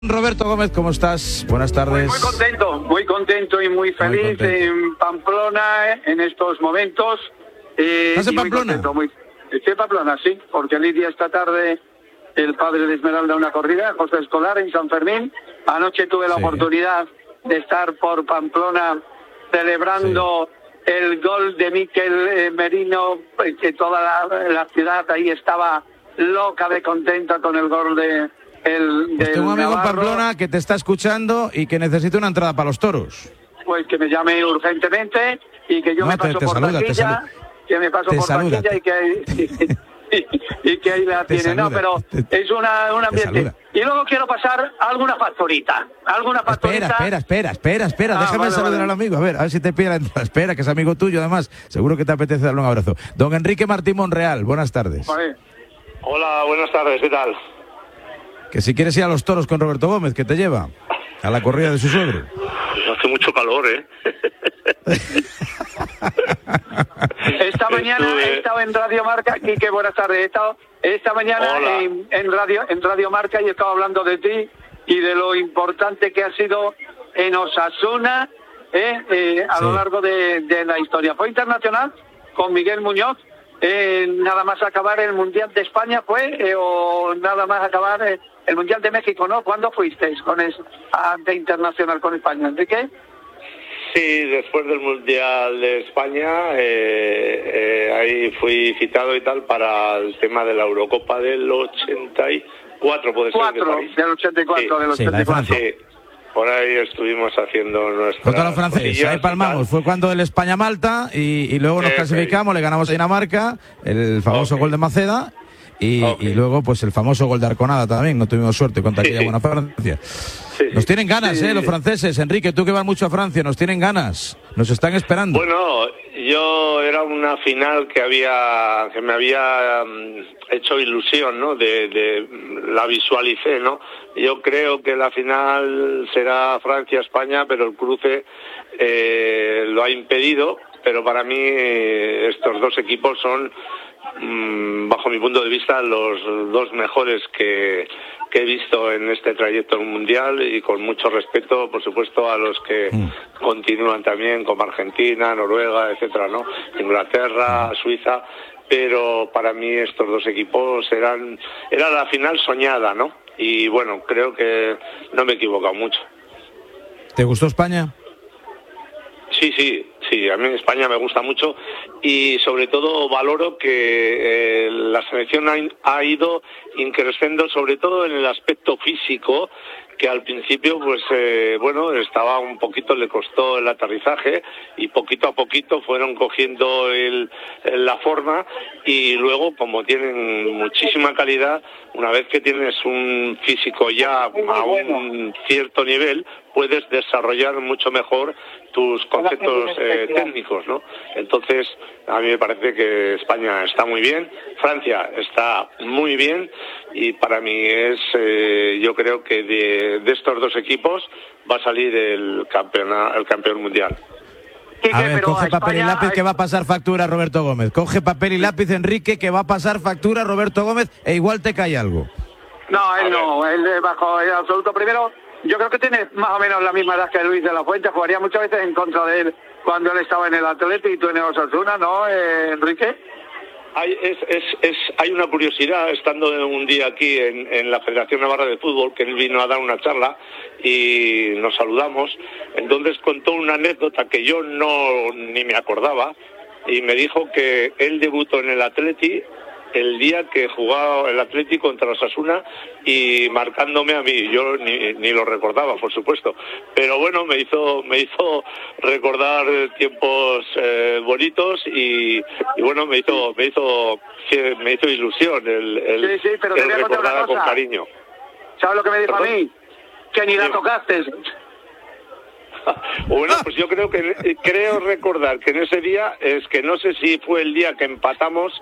Roberto Gómez, ¿cómo estás? Buenas tardes. Muy contento y muy feliz en Pamplona en estos momentos. ¿Estás en Pamplona? Estoy en Pamplona, sí, porque Lidia esta tarde, el padre de Esmeralda, una corrida, Costa Escolar en San Fermín. Anoche tuve la oportunidad de estar por Pamplona celebrando el gol de Mikel Merino, que toda la ciudad ahí estaba loca de contenta con el gol de... Tengo un amigo en Pamplona que te está escuchando y que necesita una entrada para los toros. Pues que me llame urgentemente y que yo me paso por taquilla, que me paso por taquilla y que ahí la tiene. No, pero es un ambiente. Y luego quiero pasar alguna factorita. Espera, déjame saludar al amigo. A ver si te pide la entrada. Espera, que es amigo tuyo además. Seguro que te apetece darle un abrazo. Don Enrique Martín Monreal, buenas tardes. Hola, buenas tardes, ¿qué tal? Que si quieres ir a los toros con Roberto Gómez, que te lleva a la corrida de su suegro. Hace mucho calor, Esta mañana he estado en Radio Marca, Quique, buenas tardes. He estado esta mañana en Radio Marca y he estado hablando de ti y de lo importante que ha sido en Osasuna a lo largo de la historia. Fue internacional con Miguel Muñoz. Nada más acabar el Mundial de España fue, o nada más acabar el Mundial de México, ¿no? ¿Cuándo fuisteis de internacional con España, Enrique? Sí, después del Mundial de España, ahí fui citado y tal para el tema de la Eurocopa del 84, puede ser. Del 84, del 84. Sí. Por ahí estuvimos haciendo nuestra... Contra los franceses, ahí palmamos. Fue cuando el España-Malta y luego nos clasificamos, le ganamos a Dinamarca, el famoso gol de Maceda y luego pues el famoso gol de Arconada también. No tuvimos suerte contra aquella buena Francia. Nos tienen ganas, los franceses. Enrique, tú que vas mucho a Francia, nos tienen ganas. Nos están esperando. Bueno, yo era una final que me había hecho ilusión, ¿no? La visualicé, ¿no? Yo creo que la final será Francia-España, pero el cruce lo ha impedido. Pero para mí estos dos equipos son, bajo mi punto de vista, los dos mejores que he visto en este trayecto mundial, y con mucho respeto, por supuesto, a los que continúan también, como Argentina, Noruega, etcétera, ¿no? Inglaterra, Suiza. Pero para mí estos dos equipos era la final soñada, ¿no? Y bueno, creo que no me he equivocado mucho. ¿Te gustó España? Sí, a mí España me gusta mucho y sobre todo valoro que la selección ha ido increciendo, sobre todo en el aspecto físico, que al principio pues estaba un poquito, le costó el aterrizaje y poquito a poquito fueron cogiendo la forma, y luego, como tienen muchísima calidad, una vez que tienes un físico ya a un cierto nivel, puedes desarrollar mucho mejor tus conceptos técnicos, ¿no? Entonces, a mí me parece que España está muy bien, Francia está muy bien, y para mí yo creo que de estos dos equipos va a salir el campeón mundial. A ver, coge papel y lápiz que va a pasar factura Roberto Gómez. Coge papel y lápiz, Enrique, que va a pasar factura Roberto Gómez, e igual te cae algo. No, él bajo el absoluto primero. Yo creo que tiene más o menos la misma edad que Luis de la Fuente. Jugaría muchas veces en contra de él cuando él estaba en el Atlético y tú en el Osasuna, ¿no, Enrique? Hay una curiosidad, estando un día aquí en la Federación Navarra de Fútbol, que él vino a dar una charla y nos saludamos. Entonces contó una anécdota que yo ni me acordaba, y me dijo que él debutó en el Atleti el día que jugaba el Atlético contra Osasuna y marcándome a mí. Yo ni lo recordaba, por supuesto, pero bueno, me hizo recordar tiempos bonitos y bueno, me hizo ilusión el recordar con cariño. ¿Sabes lo que me dijo a mí? Que ni la tocaste. Bueno, pues yo creo recordar que en ese día, es que no sé si fue el día que empatamos,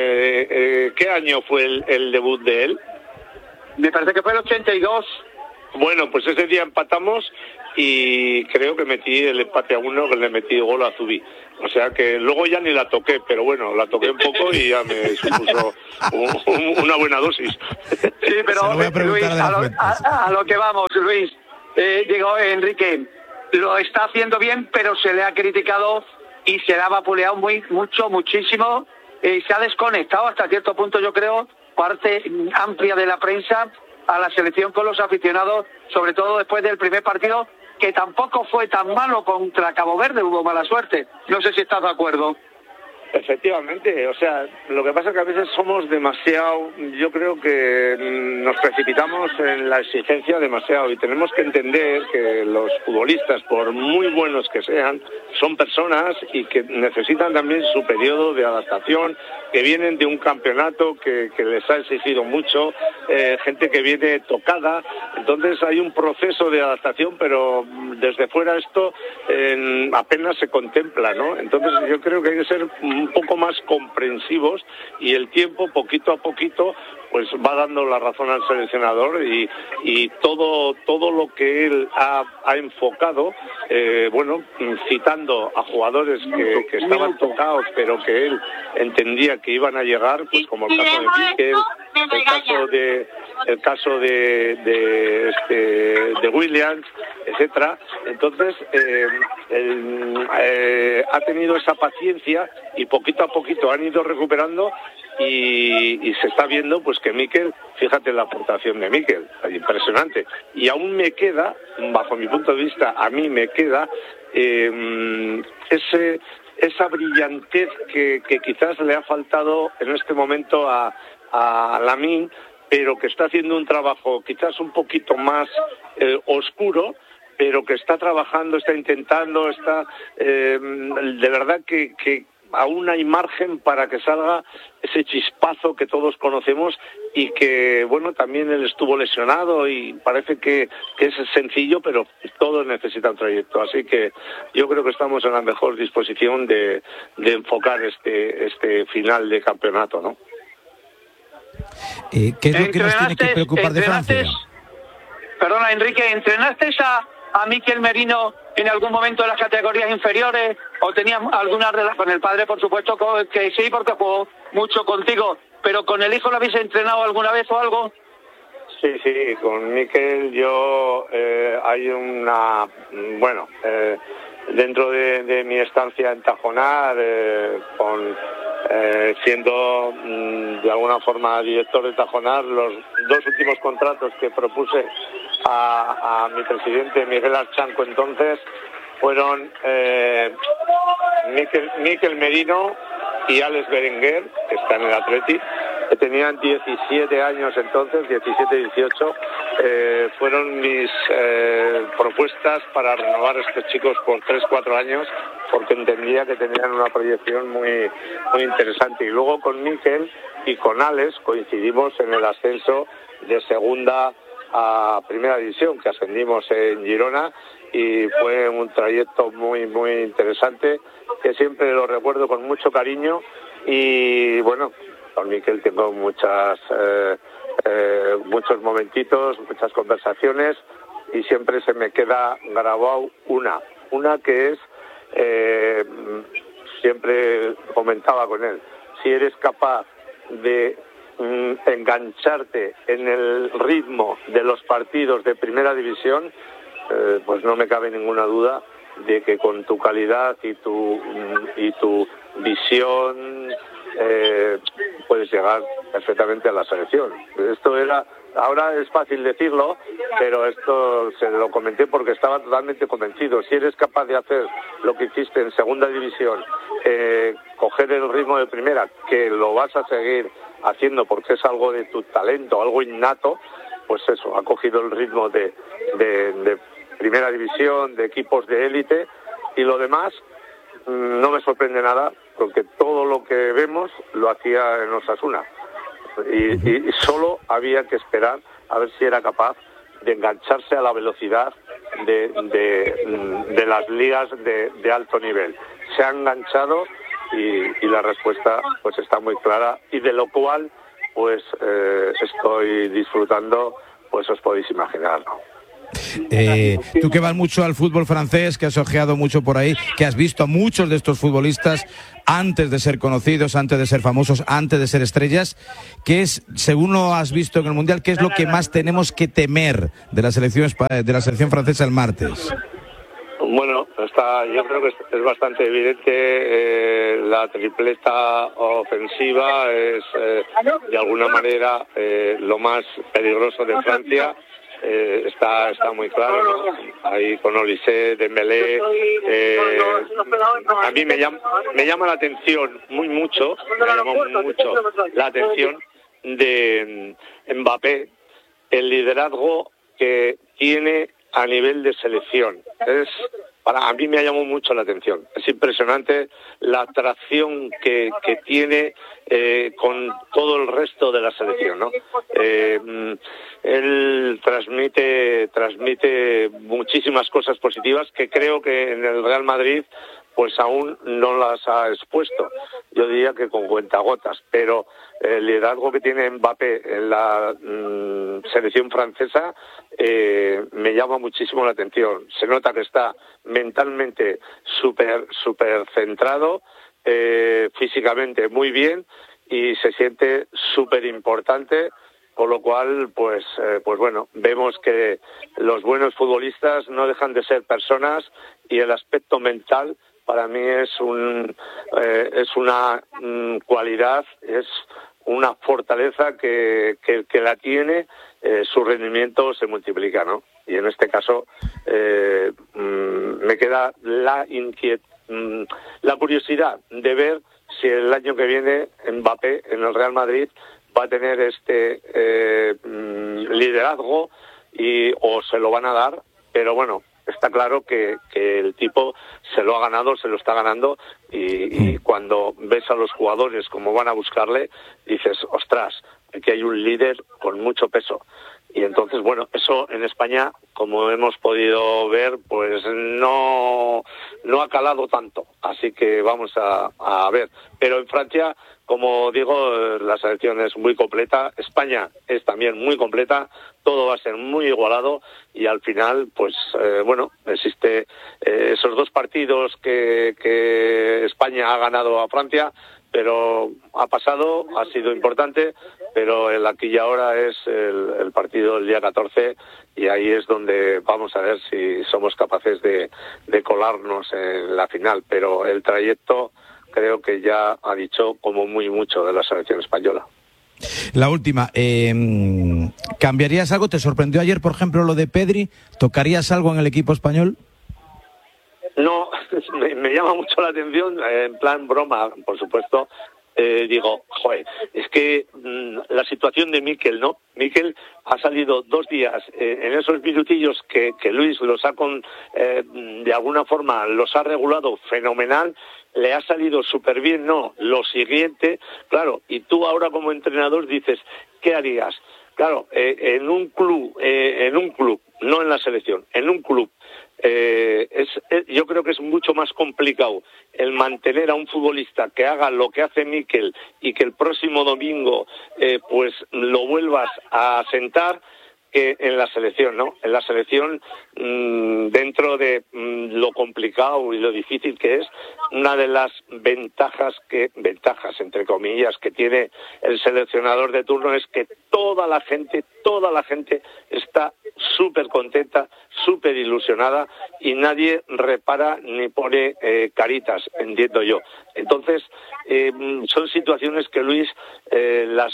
¿qué año fue el debut de él? Me parece que fue el 82. Bueno, pues ese día empatamos y creo que metí el empate a 1, que le metí gol a Zubí. O sea que luego ya ni la toqué, pero bueno, la toqué un poco y ya me supuso una buena dosis. Sí, pero Luis, a lo que vamos, Luis, digo, Enrique, lo está haciendo bien, pero se le ha criticado y se le ha vapuleado muchísimo, se ha desconectado hasta cierto punto, yo creo, parte amplia de la prensa a la selección con los aficionados, sobre todo después del primer partido, que tampoco fue tan malo contra Cabo Verde, hubo mala suerte. No sé si estás de acuerdo. Efectivamente, o sea, lo que pasa es que a veces somos demasiado, yo creo que nos precipitamos en la exigencia demasiado y tenemos que entender que los futbolistas, por muy buenos que sean, son personas y que necesitan también su periodo de adaptación, que vienen de un campeonato que les ha exigido mucho, gente que viene tocada, entonces hay un proceso de adaptación, pero desde fuera esto apenas se contempla, ¿no? Entonces yo creo que hay que ser un poco más comprensivos y el tiempo, poquito a poquito, pues va dando la razón al seleccionador y todo lo que él ha enfocado, bueno, citando a jugadores que estaban tocados, pero que él entendía que iban a llegar, pues como el caso de Mikel, el caso de Williams, etcétera. Entonces ha tenido esa paciencia y poquito a poquito han ido recuperando y se está viendo pues que Mikel, fíjate la aportación de Mikel, impresionante. Y aún me queda, bajo mi punto de vista, a mí me queda esa brillantez que quizás le ha faltado en este momento a Lamine, pero que está haciendo un trabajo quizás un poquito más oscuro, pero que está trabajando, está intentando, está de verdad que aún hay margen para que salga ese chispazo que todos conocemos y que, bueno, también él estuvo lesionado y parece que es sencillo, pero todo necesita un trayecto. Así que yo creo que estamos en la mejor disposición de enfocar este final de campeonato, ¿no? ¿Qué es lo que nos tiene que preocupar de Francia? Perdona, Enrique, ¿entrenaste a Mikel Merino en algún momento en las categorías inferiores o tenías alguna relación con el padre? Por supuesto que sí, porque jugó mucho contigo, pero ¿con el hijo lo habéis entrenado alguna vez o algo? Sí, con Mikel yo hay una, bueno, dentro de mi estancia en Tajonar, siendo de alguna forma director de Tajonar, los 2 últimos contratos que propuse a mi presidente Miguel Archanco entonces fueron Mikel Merino y Alex Berenguer, que está en el Athletic, que tenían 17 años entonces, 17, 18, fueron mis propuestas para renovar a estos chicos por 3, 4 años, porque entendía que tenían una proyección muy interesante. Y luego con Mikel y con Alex coincidimos en el ascenso de segunda a primera división, que ascendimos en Girona, y fue un trayecto muy interesante, que siempre lo recuerdo con mucho cariño. Y bueno, con Mikel tengo muchos momentitos, muchas conversaciones, y siempre se me queda grabado una que es, siempre comentaba con él, si eres capaz de engancharte en el ritmo de los partidos de primera división, pues no me cabe ninguna duda de que con tu calidad y tu visión puedes llegar perfectamente a la selección. Ahora es fácil decirlo, pero esto se lo comenté porque estaba totalmente convencido. Si eres capaz de hacer lo que hiciste en segunda división, coger el ritmo de primera, que lo vas a seguir haciendo porque es algo de tu talento, algo innato, pues eso, ha cogido el ritmo de primera división, de equipos de élite, y lo demás no me sorprende nada, porque todo lo que vemos lo hacía en Osasuna. Y solo había que esperar a ver si era capaz de engancharse a la velocidad de las ligas de alto nivel. Se ha enganchado y la respuesta pues está muy clara, y de lo cual pues estoy disfrutando, pues os podéis imaginar, ¿no? Tú que vas mucho al fútbol francés, que has ojeado mucho por ahí, que has visto a muchos de estos futbolistas antes de ser conocidos, antes de ser famosos, antes de ser estrellas, ¿qué es, según lo has visto en el Mundial, qué es lo que más tenemos que temer de la selección francesa el martes? Bueno, yo creo que es bastante evidente. La tripleta ofensiva es de alguna manera lo más peligroso de Francia. Está muy claro, ¿no? Ahí con Olise, Dembélé, a mí me llama la atención mucho la atención de Mbappé, el liderazgo que tiene a nivel de selección. A mí me ha llamado mucho la atención. Es impresionante la atracción que tiene con todo el resto de la selección, ¿no? Él transmite muchísimas cosas positivas que creo que en el Real Madrid pues aún no las ha expuesto. Yo diría que con cuentagotas, pero el liderazgo que tiene Mbappé en la selección francesa me llama muchísimo la atención. Se nota que está mentalmente súper centrado, físicamente muy bien y se siente súper importante, con lo cual pues bueno, vemos que los buenos futbolistas no dejan de ser personas y el aspecto mental para mí es una cualidad, es una fortaleza que la tiene, su rendimiento se multiplica, ¿no? Y en este caso me queda la curiosidad de ver si el año que viene Mbappé en el Real Madrid va a tener este liderazgo o se lo van a dar, pero bueno, está claro que el tipo se lo ha ganado, se lo está ganando y cuando ves a los jugadores como van a buscarle, dices, ostras, aquí hay un líder con mucho peso. Y entonces, bueno, eso en España, como hemos podido ver, pues no ha calado tanto. Así que vamos a ver. Pero en Francia, como digo, la selección es muy completa. España es también muy completa. Todo va a ser muy igualado y al final, pues bueno, existe esos dos partidos que España ha ganado a Francia, pero ha pasado, ha sido importante, pero el aquí y ahora es el partido del día 14 y ahí es donde vamos a ver si somos capaces de colarnos en la final, pero el trayecto creo que ya ha dicho como muy mucho de la selección española. La última, ¿cambiarías algo? ¿Te sorprendió ayer, por ejemplo, lo de Pedri? ¿Tocarías algo en el equipo español? No, me llama mucho la atención, en plan broma, por supuesto. Digo, joder, es que la situación de Mikel, ¿no? Mikel ha salido 2 días en esos minutillos que Luis los ha de alguna forma los ha regulado fenomenal, le ha salido súper bien, ¿no? Lo siguiente, claro, y tú ahora como entrenador dices, ¿qué harías? Claro, en un club, no en la selección, en un club, yo creo que es mucho más complicado el mantener a un futbolista que haga lo que hace Mikel y que el próximo domingo pues lo vuelvas a sentar que en la selección, ¿no? En la selección, dentro de lo complicado y lo difícil que es, una de las ventajas entre comillas que tiene el seleccionador de turno es que toda la gente está súper contenta, súper ilusionada y nadie repara ni pone caritas, entiendo yo. Entonces, son situaciones que Luis las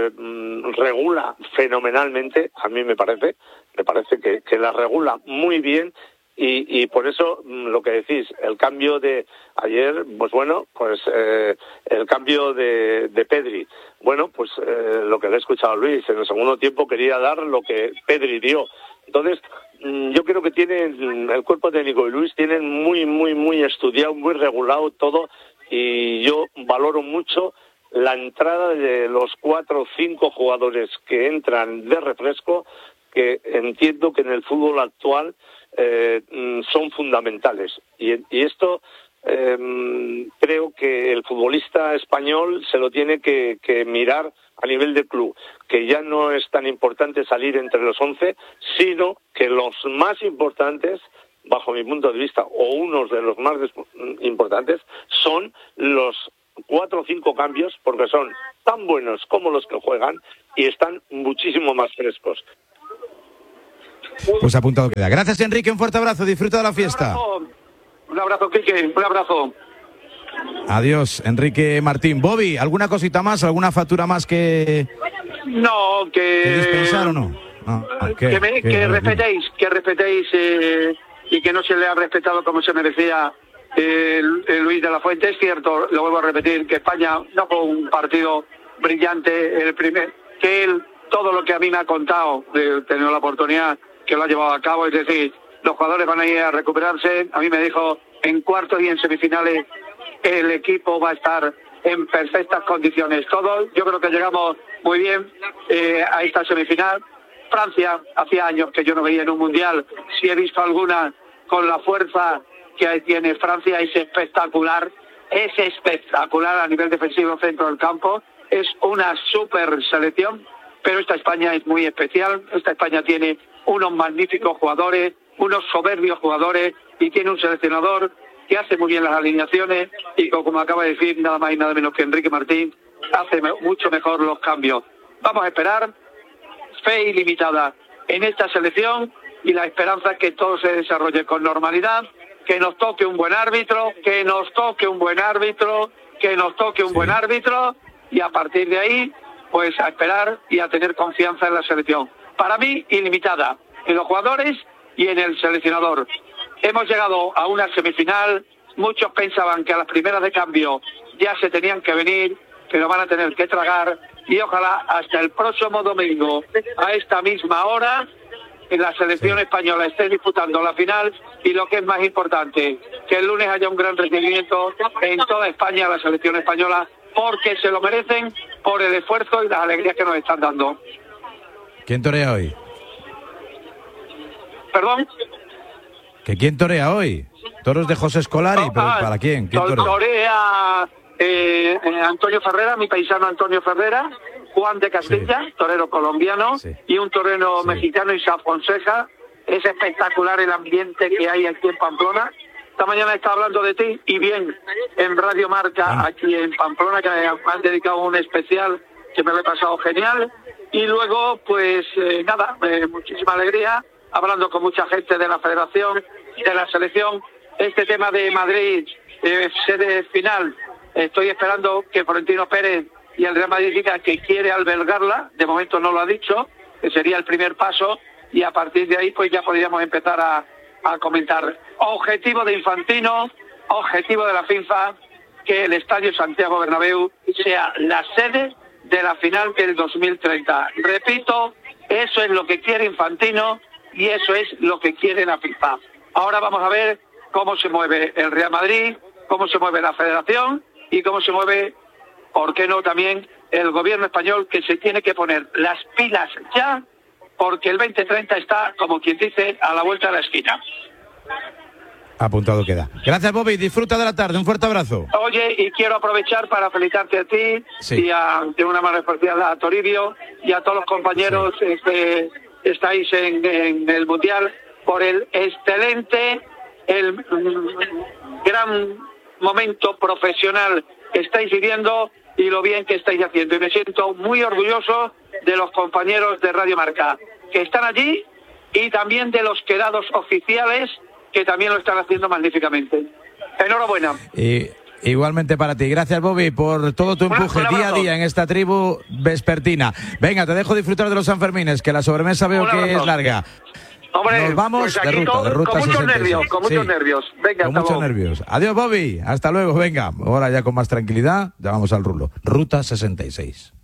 regula fenomenalmente, a mí me parece que las regula muy bien y por eso lo que decís, el cambio de ayer, pues bueno, pues el cambio de Pedri, bueno, pues lo que le he escuchado a Luis, en el segundo tiempo quería dar lo que Pedri dio. Entonces, yo creo que tienen el cuerpo técnico y Luis tienen muy estudiado, muy regulado todo y yo valoro mucho la entrada de los 4 o 5 jugadores que entran de refresco, que entiendo que en el fútbol actual son fundamentales. Y esto creo que el futbolista español se lo tiene que mirar a nivel de club, que ya no es tan importante salir entre los 11, sino que los más importantes, bajo mi punto de vista, o unos de los más importantes, son los 4 o 5 cambios, porque son tan buenos como los que juegan y están muchísimo más frescos. Pues apuntado queda. Gracias, Enrique, un fuerte abrazo, disfruta de la fiesta. Un abrazo, Quique, un abrazo. Adiós, Enrique Martín. Bobby, ¿alguna cosita más, alguna factura más que... No, ¿Que dispensar o no? Que respetéis y que no se le ha respetado como se merecía Luis de la Fuente. Es cierto, lo vuelvo a repetir, que España no fue un partido brillante el primer, que él, todo lo que a mí me ha contado, he tenido la oportunidad que lo ha llevado a cabo, es decir, los jugadores van a ir a recuperarse. A mí me dijo, en cuartos y en semifinales el equipo va a estar en perfectas condiciones. Todos, yo creo que llegamos muy bien a esta semifinal. Francia, hacía años que yo no veía en un mundial, si he visto alguna con la fuerza que tiene Francia, es espectacular a nivel defensivo, centro del campo, es una super selección, pero esta España es muy especial. Esta España tiene unos magníficos jugadores, unos soberbios jugadores, y tiene un seleccionador que hace muy bien las alineaciones y, como acaba de decir, nada más y nada menos que Enrique Martín, hace mucho mejor los cambios. Vamos a esperar, fe ilimitada en esta selección y la esperanza es que todo se desarrolle con normalidad, que nos toque un buen árbitro, y a partir de ahí, pues a esperar y a tener confianza en la selección. Para mí, ilimitada en los jugadores y en el seleccionador. Hemos llegado a una semifinal, muchos pensaban que a las primeras de cambio ya se tenían que venir, pero van a tener que tragar, y ojalá hasta el próximo domingo, a esta misma hora, en la selección española esté disputando la final, y lo que es más importante, que el lunes haya un gran recibimiento en toda España a la selección española, porque se lo merecen por el esfuerzo y las alegrías que nos están dando. ¿Quién torea hoy? ¿Perdón? ¿Que quién torea hoy? Toros de José Scolari, pero ¿para quién? ¿Quién torea? Antonio Ferrera, mi paisano Antonio Ferrera, Juan de Castilla, torero colombiano, y un torero mexicano, Isaac Fonseca. Es espectacular el ambiente que hay aquí en Pamplona. Esta mañana estaba hablando de ti, y bien, en Radio Marca, aquí en Pamplona, que me han dedicado un especial que me lo he pasado genial. Y luego, pues muchísima alegría, hablando con mucha gente de la federación, de la selección. Este tema de Madrid, sede final, estoy esperando que Florentino Pérez y el Real Madrid digan que quiere albergarla. De momento no lo ha dicho, que sería el primer paso, y a partir de ahí pues ya podríamos empezar a comentar. Objetivo de Infantino, objetivo de la FIFA, que el Estadio Santiago Bernabéu sea la sede de la final del 2030. Repito, eso es lo que quiere Infantino y eso es lo que quiere la FIFA. Ahora vamos a ver cómo se mueve el Real Madrid, cómo se mueve la Federación y cómo se mueve, ¿por qué no?, también el gobierno español, que se tiene que poner las pilas ya, porque el 2030 está, como quien dice, a la vuelta de la esquina. Apuntado queda. Gracias, Bobby. Disfruta de la tarde. Un fuerte abrazo. Oye, y quiero aprovechar para felicitarte a ti y de una mano especial a Toribio y a todos los compañeros que estáis en el Mundial por el excelente, el gran momento profesional que estáis viviendo y lo bien que estáis haciendo. Y me siento muy orgulloso de los compañeros de Radio Marca que están allí y también de los quedados oficiales que también lo están haciendo magníficamente. Enhorabuena. Igualmente para ti. Gracias, Bobby, por todo tu empuje día a día en esta tribu vespertina. Venga, te dejo disfrutar de los Sanfermines, que la sobremesa veo que es larga. Hombre, nos vamos pues de ruta con muchos 66. nervios, con muchos nervios. Venga, con muchos nervios. Adiós, Bobby. Hasta luego, venga. Ahora ya con más tranquilidad, ya vamos al rulo. Ruta 66.